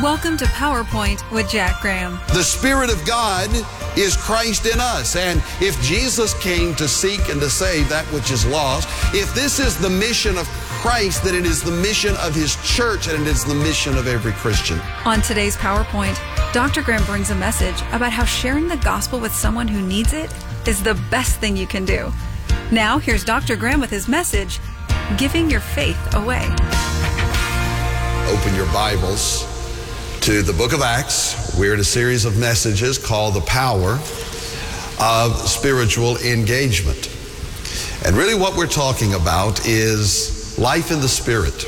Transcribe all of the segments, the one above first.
Welcome to PowerPoint with Jack Graham. The Spirit of God is Christ in us. And if Jesus came to seek and to save that which is lost, if this is the mission of Christ, then it is the mission of His church, and it is the mission of every Christian. On today's PowerPoint, Dr. Graham brings a message about how sharing the gospel with someone who needs it is the best thing you can do. Now, here's Dr. Graham with his message, Giving Your Faith Away. Open your Bibles to the book of Acts. We're in a series of messages called The Power of Spiritual Engagement. And really what we're talking about is life in the Spirit.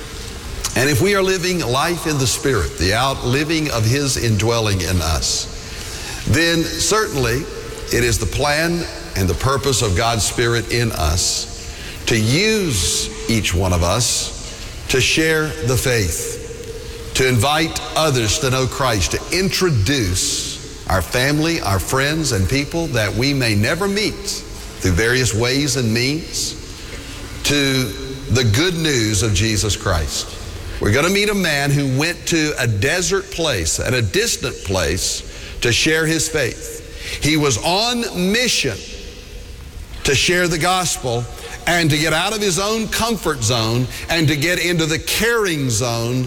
And if we are living life in the Spirit, the outliving of His indwelling in us, then certainly it is the plan and the purpose of God's Spirit in us to use each one of us to share the faith, to invite others to know Christ, to introduce our family, our friends, and people that we may never meet through various ways and means to the good news of Jesus Christ. We're going to meet a man who went to a desert place, at a distant place, to share his faith. He was on mission to share the gospel and to get out of his own comfort zone and to get into the caring zone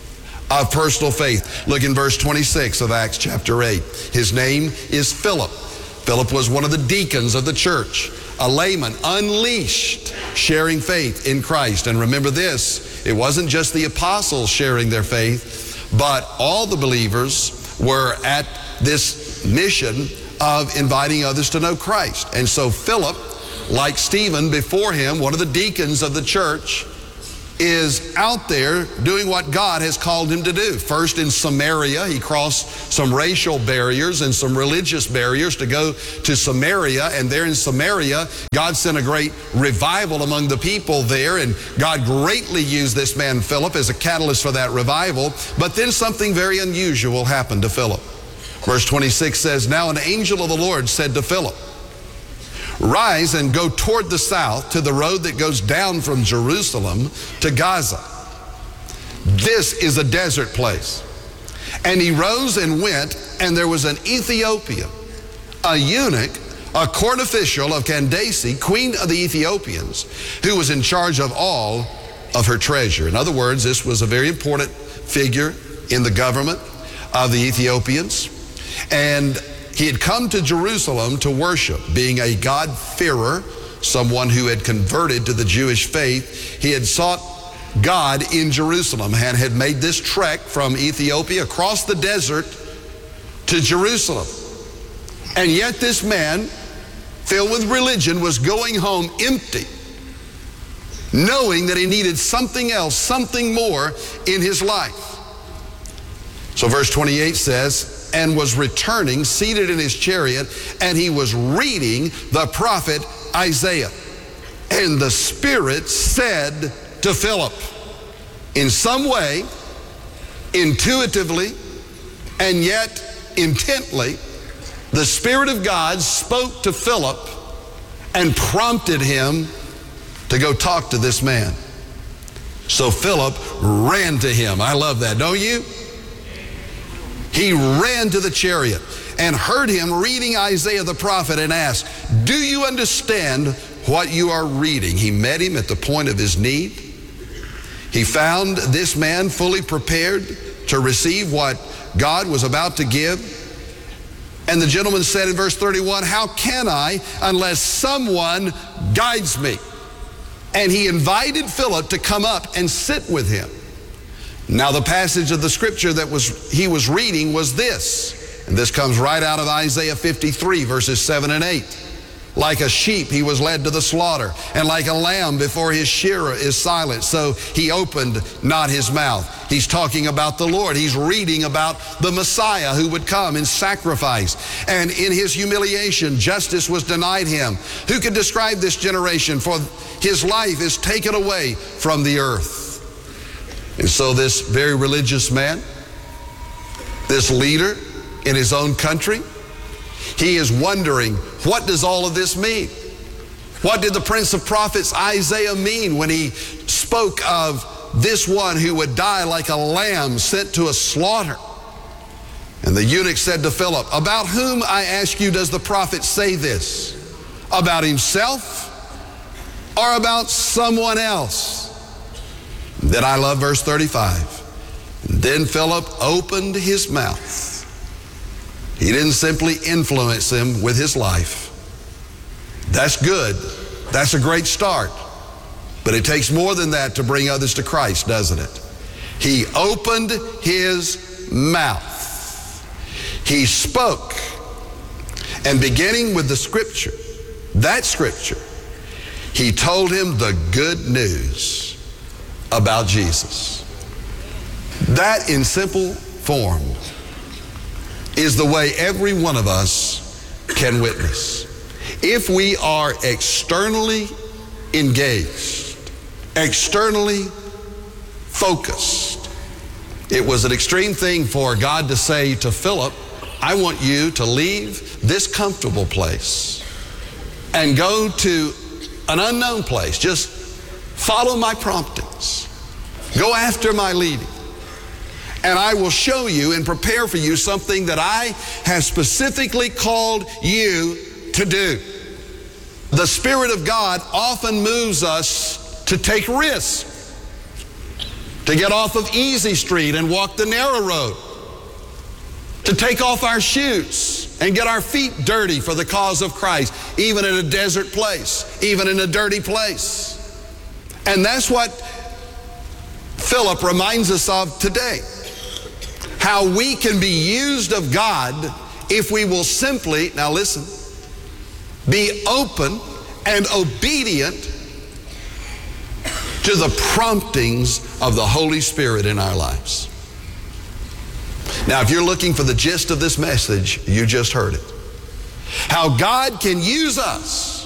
of personal faith. Look in verse 26 of Acts chapter 8. His name is Philip. Philip was one of the deacons of the church, a layman, unleashed, sharing faith in Christ. And remember this, it wasn't just the apostles sharing their faith, but all the believers were at this mission of inviting others to know Christ. And so Philip, like Stephen before him, one of the deacons of the church, is out there doing what God has called him to do. First in Samaria, he crossed some racial barriers and some religious barriers to go to Samaria. And there in Samaria, God sent a great revival among the people there. And God greatly used this man Philip as a catalyst for that revival. But then something very unusual happened to Philip. Verse 26 says, "Now an angel of the Lord said to Philip, 'Rise and go toward the south to the road that goes down from Jerusalem to Gaza. This is a desert place.' And he rose and went, and there was an Ethiopian, a eunuch, a court official of Candace, queen of the Ethiopians, who was in charge of all of her treasure." In other words, this was a very important figure in the government of the Ethiopians. And he had come to Jerusalem to worship, being a God-fearer, someone who had converted to the Jewish faith. He had sought God in Jerusalem and had made this trek from Ethiopia across the desert to Jerusalem. And yet this man, filled with religion, was going home empty, knowing that he needed something else, something more in his life. So verse 28 says, "And was returning, seated in his chariot, and he was reading the prophet Isaiah. And the Spirit said to Philip," in some way, intuitively, and yet intently, the Spirit of God spoke to Philip and prompted him to go talk to this man. So Philip ran to him. I love that, don't you? He ran to the chariot and heard him reading Isaiah the prophet and asked, "Do you understand what you are reading?" He met him at the point of his need. He found this man fully prepared to receive what God was about to give. And the gentleman said in verse 31, "How can I unless someone guides me?" And he invited Philip to come up and sit with him. Now the passage of the scripture that he was reading was this, and this comes right out of Isaiah 53, verses 7 and 8. "Like a sheep he was led to the slaughter, and like a lamb before his shearer is silent, so he opened not his mouth." He's talking about the Lord. He's reading about the Messiah who would come and sacrifice. And in his humiliation, justice was denied him. Who could describe this generation? For his life is taken away from the earth. And so this very religious man, this leader in his own country, he is wondering, what does all of this mean? What did the Prince of Prophets Isaiah mean when he spoke of this one who would die like a lamb sent to a slaughter. And the eunuch said to Philip, about whom, I ask you, does the prophet say this? About himself or about someone else? Then I love verse 35. Then Philip opened his mouth. He didn't simply influence him with his life. That's good. That's a great start. But it takes more than that to bring others to Christ, doesn't it? He opened his mouth. He spoke. And beginning with the scripture, that scripture, he told him the good news about Jesus. That, in simple form, is the way every one of us can witness. If we are externally engaged, externally focused, it was an extreme thing for God to say to Philip, I want you to leave this comfortable place and go to an unknown place. Just follow my promptings. Go after my leading. And I will show you and prepare for you something that I have specifically called you to do. The Spirit of God often moves us to take risks, to get off of easy street and walk the narrow road, to take off our shoes and get our feet dirty for the cause of Christ, even in a desert place, even in a dirty place. And that's what Philip reminds us of today. How we can be used of God if we will simply, now listen, be open and obedient to the promptings of the Holy Spirit in our lives. Now, if you're looking for the gist of this message, you just heard it. How God can use us